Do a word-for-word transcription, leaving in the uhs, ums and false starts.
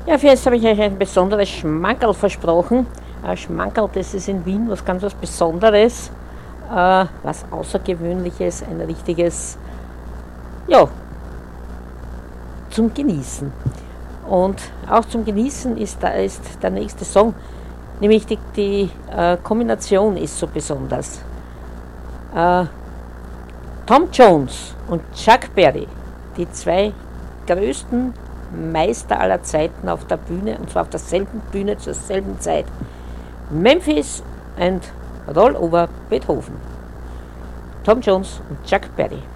Ja, für jetzt habe ich euch ein besonderes Schmankerl versprochen. Ein Schmankerl, das ist in Wien was ganz was Besonderes, äh, was Außergewöhnliches, ein richtiges, ja, zum Genießen. Und auch zum Genießen ist, da ist der nächste Song, nämlich die, die äh, Kombination ist so besonders. Äh, Tom Jones und Chuck Berry, die zwei größten Meister aller Zeiten auf der Bühne, und zwar auf derselben Bühne zur selben Zeit. Memphis and Roll Over Beethoven. Tom Jones und Chuck Berry.